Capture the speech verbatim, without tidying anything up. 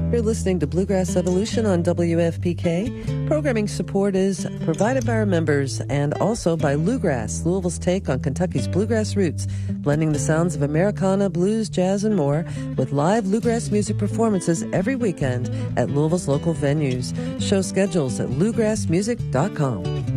You're listening to Bluegrass Evolution on W F P K. Programming support is provided by our members and also by Bluegrass, Louisville's take on Kentucky's bluegrass roots, blending the sounds of Americana, blues, jazz, and more with live bluegrass music performances every weekend at Louisville's local venues. Show schedules at bluegrass music dot com.